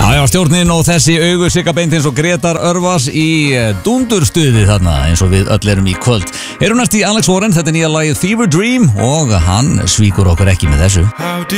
Já, stjórnin og þessi augu Sigga Beintins og Gretar Örvas í dúndurstuði þarna eins og við öll erum í kvöld. Erum næst í Alex Warren, þetta er nýja lagið Fever Dream og hann svíkur okkur ekki með þessu.